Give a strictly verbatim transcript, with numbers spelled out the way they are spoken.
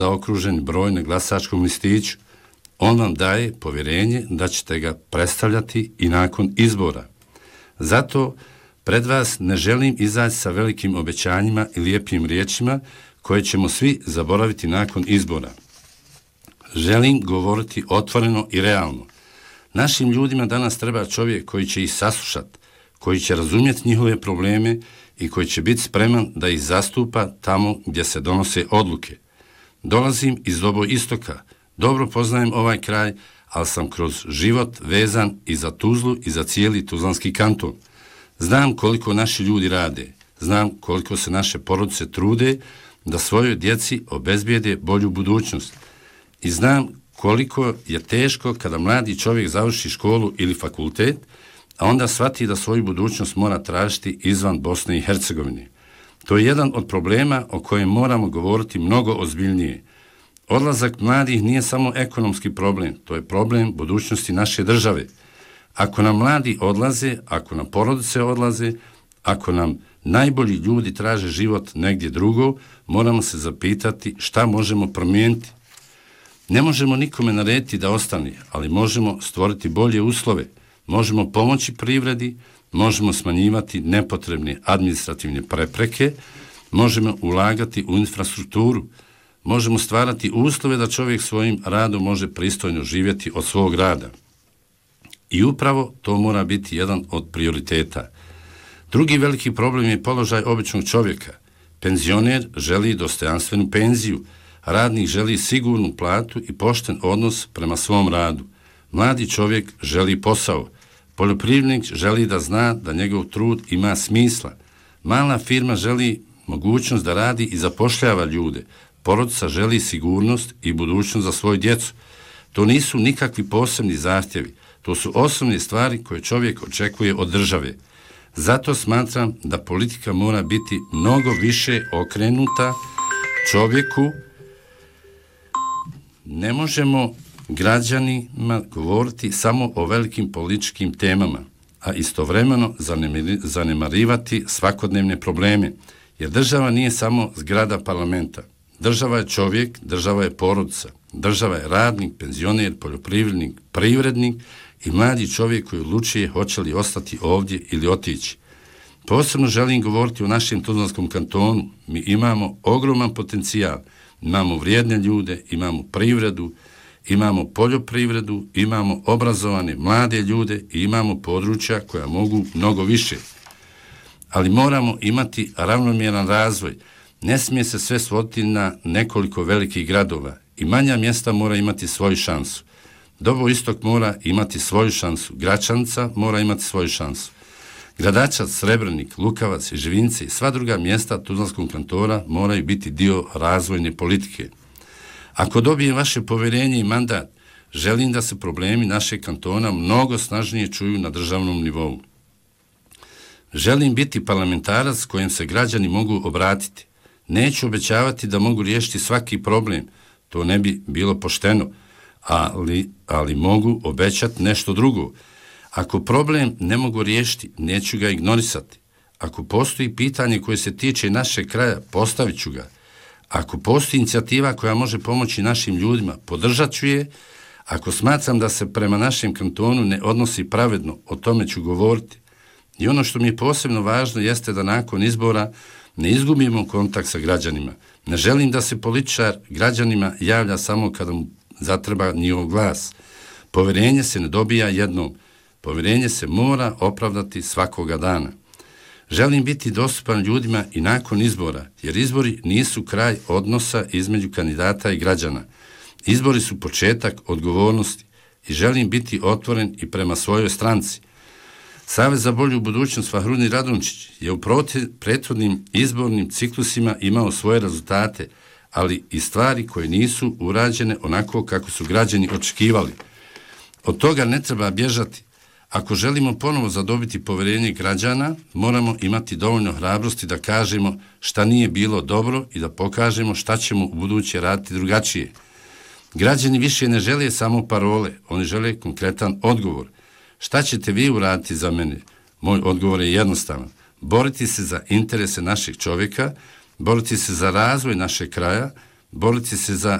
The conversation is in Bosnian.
zaokružen broj na glasačkom listiću. On vam daje povjerenje da ćete ga predstavljati i nakon izbora. Zato pred vas ne želim izaći sa velikim obećanjima i lijepim riječima koje ćemo svi zaboraviti nakon izbora. Želim govoriti otvoreno i realno. Našim ljudima danas treba čovjek koji će ih saslušati, koji će razumjeti njihove probleme i koji će biti spreman da ih zastupa tamo gdje se donose odluke. Dolazim iz Doboj Istoka, dobro poznajem ovaj kraj, ali sam kroz život vezan i za Tuzlu i za cijeli Tuzlanski kanton. Znam koliko naši ljudi rade, znam koliko se naše porodice trude da svojoj djeci obezbijede bolju budućnost. I znam koliko je teško kada mladi čovjek završi školu ili fakultet, a onda shvati da svoju budućnost mora tražiti izvan Bosne i Hercegovine. To je jedan od problema o kojem moramo govoriti mnogo ozbiljnije. Odlazak mladih nije samo ekonomski problem, to je problem budućnosti naše države. Ako nam mladi odlaze, ako nam porodice odlaze, ako nam najbolji ljudi traže život negdje drugo, moramo se zapitati šta možemo promijeniti. Ne možemo nikome narediti da ostane, ali možemo stvoriti bolje uslove, možemo pomoći privredi, možemo smanjivati nepotrebne administrativne prepreke, možemo ulagati u infrastrukturu, možemo stvarati uslove da čovjek svojim radom može pristojno živjeti od svog rada. I upravo to mora biti jedan od prioriteta. Drugi veliki problem je položaj običnog čovjeka. Penzioner želi dostojanstvenu penziju, radnik želi sigurnu platu i pošten odnos prema svom radu. Mladi čovjek želi posao. Poljoprivrednik želi da zna da njegov trud ima smisla. Mala firma želi mogućnost da radi i zapošljava ljude. Porodica želi sigurnost i budućnost za svoju djecu. To nisu nikakvi posebni zahtjevi. To su osnovne stvari koje čovjek očekuje od države. Zato smatram da politika mora biti mnogo više okrenuta čovjeku. Ne možemo građanima govoriti samo o velikim političkim temama, a istovremeno zanemarivati svakodnevne probleme, jer država nije samo zgrada parlamenta. Država je čovjek, država je porodica, država je radnik, penzioner, poljoprivrednik, privrednik i mladi čovjek koji odlučuje hoće li ostati ovdje ili otići. Posebno želim govoriti o našem Tuzlanskom kantonu. Mi imamo ogroman potencijal, imamo vrijedne ljude, imamo privredu, imamo poljoprivredu, imamo obrazovane mlade ljude i imamo područja koja mogu mnogo više. Ali moramo imati ravnomjeran razvoj. Ne smije se sve svoditi na nekoliko velikih gradova i manja mjesta mora imati svoju šansu. Doboj Istok mora imati svoju šansu, Gračanica mora imati svoju šansu. Gradačac, Srebrnik, Lukavac i Živinci i sva druga mjesta Tuzlanskog kantona moraju biti dio razvojne politike. Ako dobijem vaše povjerenje i mandat, želim da se problemi našeg kantona mnogo snažnije čuju na državnom nivou. Želim biti parlamentarac kojem se građani mogu obratiti. Neću obećavati da mogu riješiti svaki problem, to ne bi bilo pošteno, ali, ali mogu obećati nešto drugo. Ako problem ne mogu riješiti, neću ga ignorisati. Ako postoji pitanje koje se tiče našeg kraja, postavit ću ga. Ako postoji inicijativa koja može pomoći našim ljudima, podržat ću je. Ako smatram da se prema našem kantonu ne odnosi pravedno, o tome ću govoriti. I ono što mi je posebno važno jeste da nakon izbora ne izgubimo kontakt sa građanima. Ne želim da se političar građanima javlja samo kada mu zatreba njihov glas. Povjerenje se ne dobija jednom. Povjerenje se mora opravdati svakoga dana. Želim biti dostupan ljudima i nakon izbora, jer izbori nisu kraj odnosa između kandidata i građana. Izbori su početak odgovornosti i želim biti otvoren i prema svojoj stranci. Savez za bolju budućnost Fahrudin Radončić je u prethodnim izbornim ciklusima imao svoje rezultate, ali i stvari koje nisu urađene onako kako su građani očekivali. Od toga ne treba bježati. Ako želimo ponovo zadobiti povjerenje građana, moramo imati dovoljno hrabrosti da kažemo šta nije bilo dobro i da pokažemo šta ćemo u buduće raditi drugačije. Građani više ne žele samo parole, oni žele konkretan odgovor. Šta ćete vi uraditi za mene? Moj odgovor je jednostavan. Boriti se za interese našeg čovjeka, boriti se za razvoj našeg kraja, boriti se za